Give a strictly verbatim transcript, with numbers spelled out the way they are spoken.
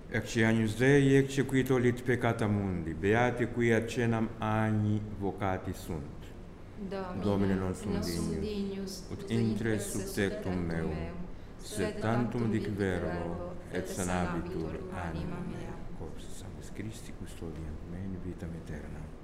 Ecce agnus Dei, ecce qui tollit peccata mundi, beati qui ad cenam agni vocati sunt. Domine non sum dignus, ut intres sub tectum meum, sed tantum dic verbo, et sanabitur anima mea. Corpus Sanctus Christi custodiam me in vitam aeterna.